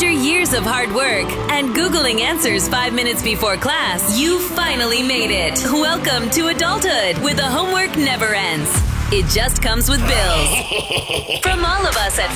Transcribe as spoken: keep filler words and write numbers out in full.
After years of hard work and Googling answers five minutes before class, you finally made it. Welcome to adulthood, where the homework never ends. It just comes with bills. From all of us at